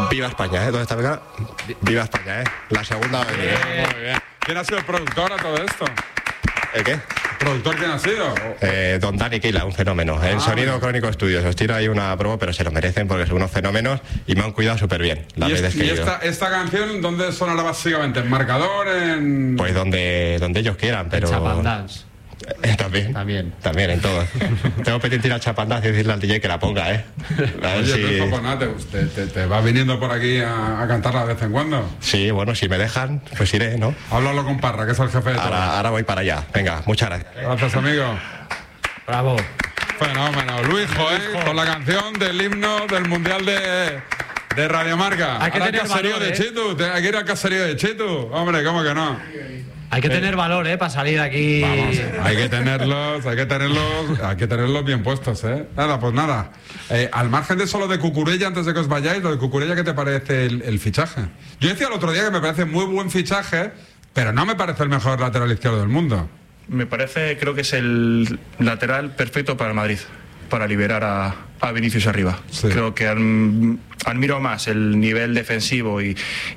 Viva España, ¿Dónde está Bengala? Viva España, La segunda va a venir, Muy bien. ¿Quién ha sido el productor a todo esto? ¿El qué? ¿Productor quién ha sido? Don Dani Kila, un fenómeno. En Sonido Crónico Studios. Os tiro ahí una promo, pero se lo merecen porque son unos fenómenos y me han cuidado súper bien. ¿Y esta canción dónde sonará básicamente? ¿En marcador? Pues donde ellos quieran, pero... En Chapandás. También, en todo. Tengo pendiente ir al Chapandás y decirle al DJ que la ponga, A ver Oye, si... pues nada, te vas viniendo por aquí a cantarla de vez en cuando. Sí, bueno, si me dejan, pues iré, ¿no? Háblalo con Parra, que es el jefe de todo. Ahora voy para allá. Venga, muchas gracias. Gracias, amigo. Bravo. Fenómeno. Luisjo, con la canción del himno del Mundial de Radio Marca. Hay que Ahora tener caserío valor, de Chitu. Hay que ir al caserío de Chitu. Hombre, ¿cómo que no? Hay que tener valor, para salir aquí. Vamos, hay que tenerlos bien puestos, Nada, pues nada. Al margen de eso, lo de Cucurella, antes de que os vayáis, lo de Cucurella, ¿qué te parece el fichaje? Yo decía el otro día que me parece muy buen fichaje, pero no me parece el mejor lateral izquierdo del mundo. Me parece, creo que es el lateral perfecto para el Madrid, para liberar a Vinicius arriba. Sí. Creo que admiro más el nivel defensivo y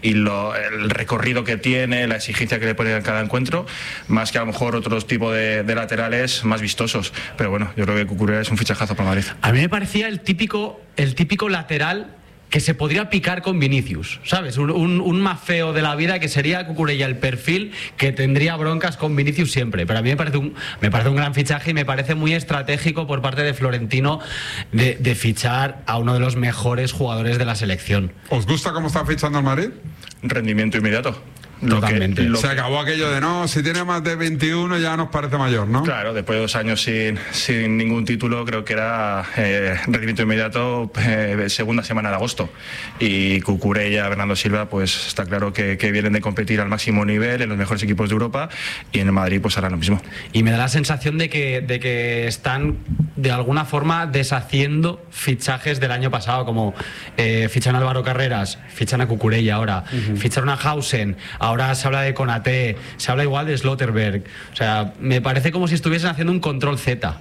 el recorrido que tiene, la exigencia que le pone en cada encuentro, más que a lo mejor otros tipos de laterales más vistosos. Pero bueno, yo creo que Cucurella es un fichajazo para Madrid. A mí me parecía el típico lateral que se podría picar con Vinicius, ¿sabes? Un más feo de la vida que sería Cucurella, el perfil que tendría broncas con Vinicius siempre. Pero a mí me parece un gran fichaje y me parece muy estratégico por parte de Florentino de fichar a uno de los mejores jugadores de la selección. ¿Os gusta cómo está fichando el Madrid? Rendimiento inmediato. Totalmente. Se acabó aquello de no, si tiene más de 21 ya nos parece mayor, ¿no? Claro, después de 2 años sin ningún título, creo que era rendimiento inmediato segunda semana de agosto. Y Cucurella, Bernardo Silva, pues está claro que vienen de competir al máximo nivel en los mejores equipos de Europa, y en el Madrid pues harán lo mismo. Y me da la sensación de que están de alguna forma deshaciendo fichajes del año pasado, como fichan a Álvaro Carreras, fichan a Cucurella ahora, ficharon a Hausen. Ahora se habla de Konaté, se habla igual de Slotterberg. O sea, me parece como si estuviesen haciendo un control Z.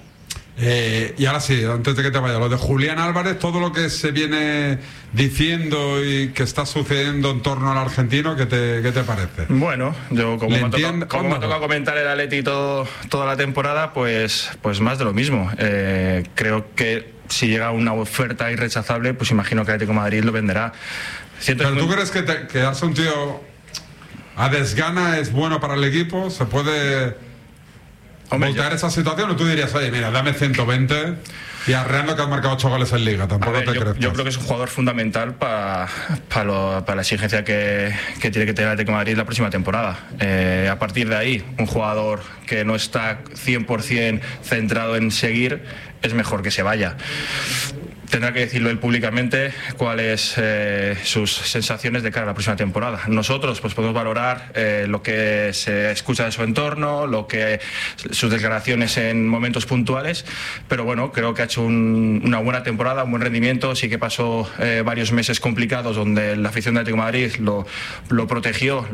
Y ahora sí, antes de que te vaya, lo de Julián Álvarez, todo lo que se viene diciendo y que está sucediendo en torno al argentino, ¿qué te parece? Bueno, yo como me toca comentar el Atleti toda la temporada, pues más de lo mismo. Creo que si llega una oferta irrechazable, pues imagino que Atlético de Madrid lo venderá. ¿Pero tú crees que quedarse un tío a desgana es bueno para el equipo? ¿Se puede voltear esa situación? ¿O tú dirías, oye, mira, dame 120 y arreando que has marcado 8 goles en Liga? Tampoco te crees. Yo creo que es un jugador fundamental para la exigencia que tiene que tener el Atlético de Madrid la próxima temporada. A partir de ahí, un jugador que no está 100% centrado en seguir, es mejor que se vaya. Tendrá que decirlo él públicamente cuáles sus sensaciones de cara a la próxima temporada. Nosotros pues podemos valorar lo que se escucha de su entorno, sus declaraciones en momentos puntuales, pero bueno, creo que ha hecho una buena temporada, un buen rendimiento. Sí que pasó varios meses complicados donde la afición de Atlético de Madrid lo protegió.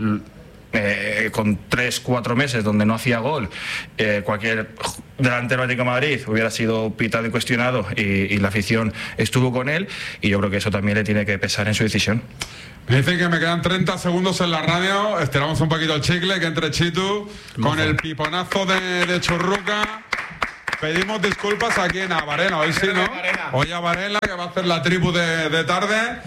Con 3-4 meses donde no hacía gol, cualquier delantero de Atlético de Madrid hubiera sido pitado y cuestionado, y la afición estuvo con él, y yo creo que eso también le tiene que pesar en su decisión. Me dicen que me quedan 30 segundos en la radio. Estiramos un poquito el chicle, que entre Chitu con el piponazo de Churruca. Pedimos disculpas aquí en Varela, hoy sí, ¿no? Hoy a Varela, que va a hacer la tribu de tarde.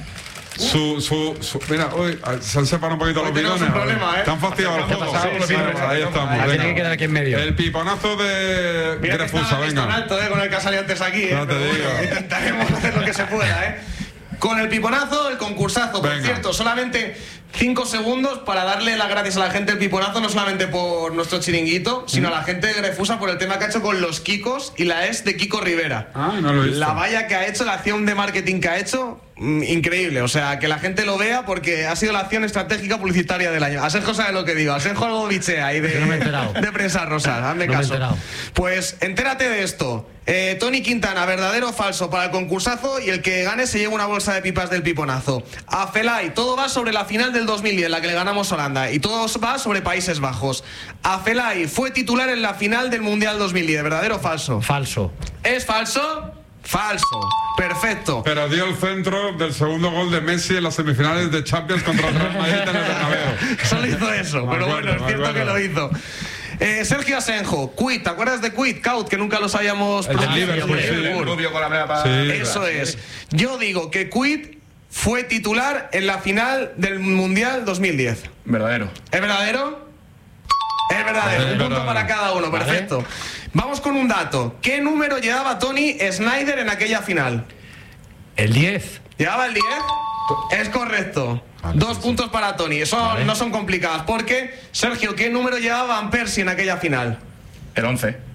Mira, hoy se han separado un poquito los bidones. Están fastidiados los juegos. Ahí estamos. Tiene que quedar aquí en medio. El piponazo de Grefusa, venga. Alto, con el que ha salido antes aquí. No te digo. Intentaremos hacer lo que se pueda, Con el piponazo, el concursazo. Por cierto, solamente 5 segundos para darle las gracias a la gente del piponazo, no solamente por nuestro chiringuito, sino a la gente de Grefusa por el tema que ha hecho con los Kikos y la ex de Kiko Rivera. No lo he visto. La valla que ha hecho, la acción de marketing que ha hecho, increíble. O sea, que la gente lo vea porque ha sido la acción estratégica publicitaria del año. Asenjo sabe lo que digo. Asenjo algo bichea ahí de prensa rosa. Hazme caso. Pues entérate de esto. Tony Quintana, verdadero o falso para el concursazo, y el que gane se lleva una bolsa de pipas del piponazo. A Felay, todo va sobre la final del 2010, la que le ganamos a Holanda, y todo va sobre Países Bajos. A Felay fue titular en la final del Mundial 2010, ¿verdadero o falso? Falso. ¿Es falso? Falso. Perfecto. Pero dio el centro del segundo gol de Messi en las semifinales de Champions contra el Real Madrid en el Bernabéu. Solo hizo eso, pero bueno, es cierto que lo hizo. Sergio Asenjo, Quid, ¿te acuerdas de Quid? Kaut, que nunca lo sabíamos pronunciado. El rubio con la mera Eso es. Yo digo que Quid fue titular en la final del Mundial 2010. Verdadero. ¿Es verdadero? Es verdadero. Un punto para cada uno, perfecto. Vale. Vamos con un dato. ¿Qué número llevaba Tony Snyder en aquella final? El 10. ¿Llevaba el 10? Es correcto. 2 puntos para Tony. Eso no son complicadas. Porque, Sergio, ¿qué número llevaba Van Persie en aquella final? El 11. El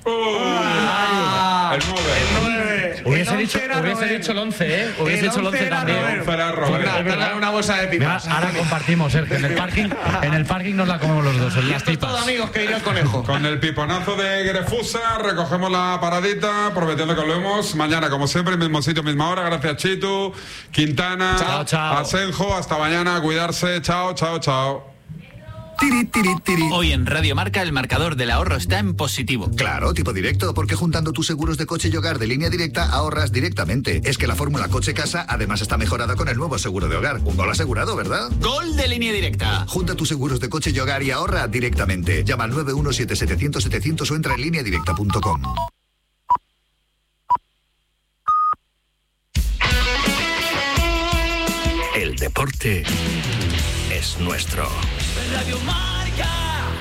9. Hubiese dicho el 11, ¿eh? Hubiese dicho el 11 también. Dale una bolsa de pipas. Ahora compartimos, Sergio. En el parking nos la comemos los dos. En las pipas. Todo, amigos, que iría el conejo. Con el piponazo de Grefusa recogemos la paradita, prometiendo que volvemos mañana, como siempre, mismo sitio, misma hora. Gracias, Chitu, Quintana, Asenjo. Hasta mañana, cuidarse. Chao, chao, chao. Hoy en Radio Marca el marcador del ahorro está en positivo. Claro, tipo directo, porque juntando tus seguros de coche y hogar de Línea Directa ahorras directamente. Es que la fórmula coche-casa además está mejorada con el nuevo seguro de hogar. Un gol asegurado, ¿verdad? ¡Gol de Línea Directa! Junta tus seguros de coche y hogar y ahorra directamente. Llama al 917-700-700 o entra en lineadirecta.com. El deporte es nuestro. Radio Marca.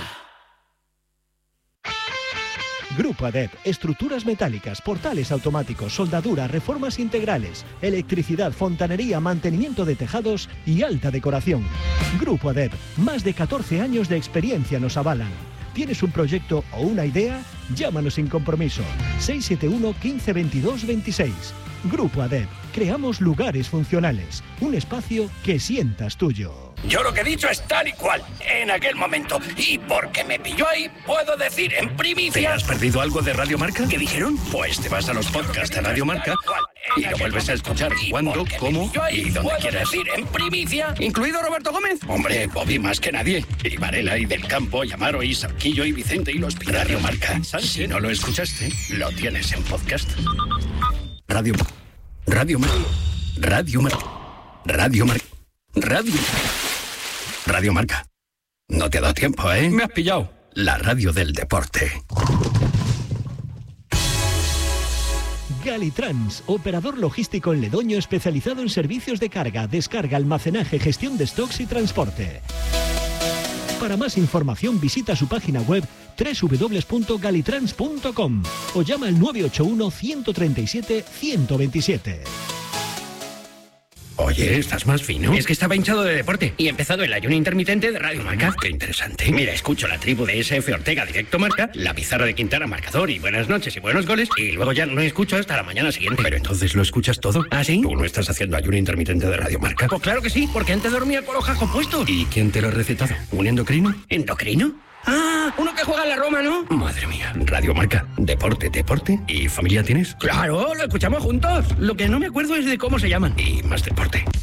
Grupo ADEP, estructuras metálicas, portales automáticos, soldadura, reformas integrales, electricidad, fontanería, mantenimiento de tejados y alta decoración. Grupo ADEP, más de 14 años de experiencia nos avalan. ¿Tienes un proyecto o una idea? Llámanos sin compromiso. 671 15 22 26. Grupo ADEP. Creamos lugares funcionales. Un espacio que sientas tuyo. Yo lo que he dicho es tal y cual, en aquel momento. Y porque me pilló ahí, puedo decir en primicia... ¿Te has perdido algo de Radio Marca? ¿Qué dijeron? Pues te vas a los podcasts de Radio Marca y lo vuelves a escuchar cuando, cómo y donde quieras. Decir en primicia, ¿incluido Roberto Gómez? Hombre, Bobby más que nadie. Y Varela y Del Campo, y Amaro y Sarquillo y Vicente y los Pilar. Radio Marca. Si no lo escuchaste, lo tienes en podcast. Radio Marca. Radio Marca. Radio Marca. Radio Marca. Radio Marca. No te ha dado tiempo, ¿eh? Me has pillado. La radio del deporte. Galitrans, operador logístico en Ledoño especializado en servicios de carga, descarga, almacenaje, gestión de stocks y transporte. Para más información visita su página web www.galitrans.com o llama al 981 137 127. Oye, ¿estás más fino? Es que estaba hinchado de deporte y he empezado el ayuno intermitente de Radio Marca. Qué interesante. Mira, escucho la tribu de SF Ortega Directo Marca, la pizarra de Quintana marcador y buenas noches y buenos goles, y luego ya no escucho hasta la mañana siguiente. Pero entonces lo escuchas todo. ¿Ah, sí? ¿Tú no estás haciendo ayuno intermitente de Radio Marca? Pues claro que sí, porque antes dormía con los jajos puestos. ¿Y quién te lo ha recetado? ¿Un endocrino? ¿Endocrino? Ah, uno que juega en la Roma, ¿no? Madre mía. Radio Marca. Deporte. ¿Y familia tienes? Claro, lo escuchamos juntos. Lo que no me acuerdo es de cómo se llaman. Y más deporte.